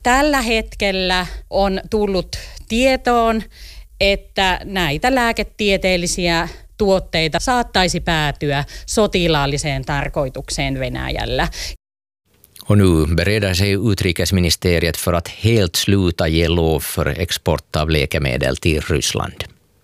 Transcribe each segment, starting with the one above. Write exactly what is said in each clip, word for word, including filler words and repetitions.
tällä hetkellä on tullut tietoon, että näitä lääketieteellisiä tuotteita saattaisi päätyä sotilaalliseen tarkoitukseen Venäjällä. Och nu bereder sig utrikesministeriet för att helt sluta ge lov för export av läkemedel till Ryssland.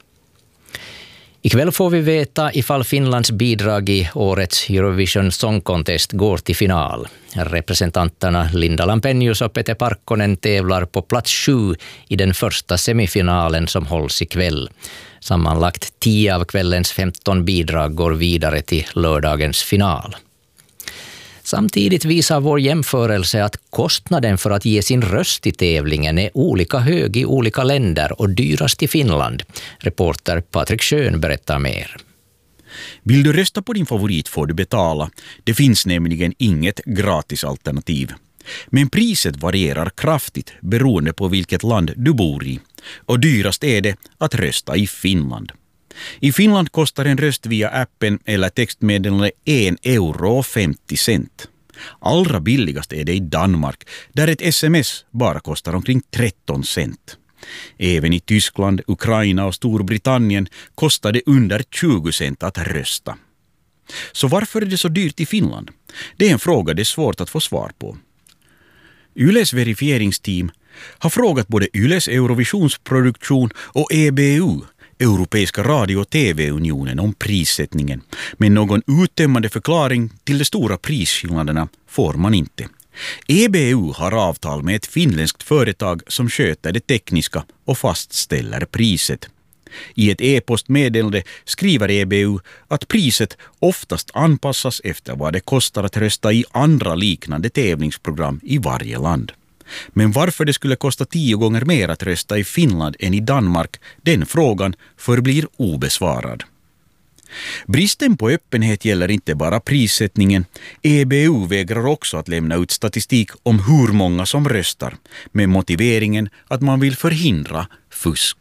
Ikväll får vi veta ifall Finlands bidrag i årets Eurovision Song Contest går till final. Representanterna Linda Lampenius och Pete Parkkonen tävlar på plats sju i den första semifinalen som hålls ikväll. Sammanlagt tio av kvällens femton bidrag går vidare till lördagens final. Samtidigt visar vår jämförelse att kostnaden för att ge sin röst i tävlingen är olika hög i olika länder och dyrast i Finland. Reporter Patrik Schön berättar mer. Vill du rösta på din favorit får du betala. Det finns nämligen inget gratis alternativ. Men priset varierar kraftigt beroende på vilket land du bor i. Och dyrast är det att rösta i Finland. I Finland kostar en röst via appen eller textmeddelande en euro och femtio cent. Allra billigast är det i Danmark, där ett sms bara kostar omkring tretton cent. Även i Tyskland, Ukraina och Storbritannien kostar det under tjugo cent att rösta. Så varför är det så dyrt i Finland? Det är en fråga det är svårt att få svar på. Yles verifieringsteam har frågat både Yles Eurovisionsproduktion och E B U, Europeiska radio- och tv-unionen, om prissättningen. Men någon uttömmande förklaring till de stora prisskillnaderna får man inte. E B U har avtal med ett finländskt företag som sköter det tekniska och fastställer priset. I ett e-postmeddelande skriver E B U att priset oftast anpassas efter vad det kostar att rösta i andra liknande tävlingsprogram i varje land. Men varför det skulle kosta tio gånger mer att rösta i Finland än i Danmark, den frågan förblir obesvarad. Bristen på öppenhet gäller inte bara prissättningen. E B U vägrar också att lämna ut statistik om hur många som röstar, med motiveringen att man vill förhindra fusk.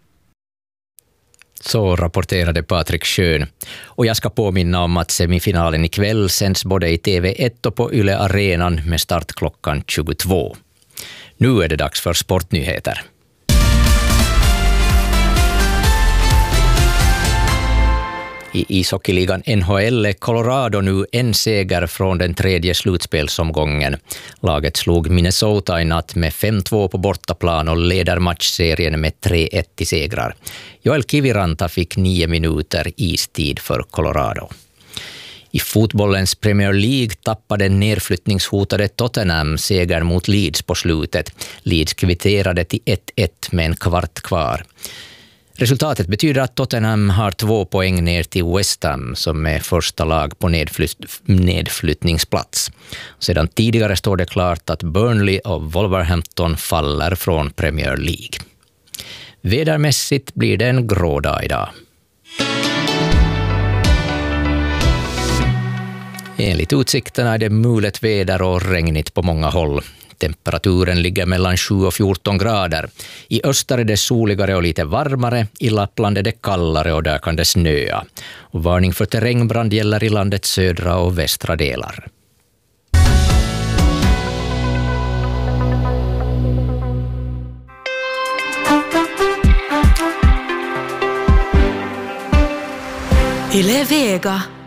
Så rapporterade Patrik Schön. Och jag ska påminna om att semifinalen ikväll sänds både i T V ett och på Yle Arenan med start klockan tjugotvå. Nu är det dags för sportnyheter. I ishockeyligan N H L är Colorado nu en seger från den tredje slutspelsomgången. Laget slog Minnesota i natt med fem två på bortaplan och leder matchserien med tre ett i segrar. Joel Kiviranta fick nio minuter istid för Colorado. I fotbollens Premier League tappade nedflyttningshotade Tottenham seger mot Leeds på slutet. Leeds kvitterade till ett ett med en kvart kvar. Resultatet betyder att Tottenham har två poäng ner till West Ham som är första lag på nedflytt- nedflyttningsplats. Sedan tidigare står det klart att Burnley och Wolverhampton faller från Premier League. Vädermässigt blir det en grå dag idag. Enligt utsikterna är det mulet väder och regnigt på många håll. Temperaturen ligger mellan sju och fjorton grader. I öster är det soligare och lite varmare. I Lappland är det kallare och där kan det snöa. Och varning för terrängbrand gäller i landets södra och västra delar. Yle Vega.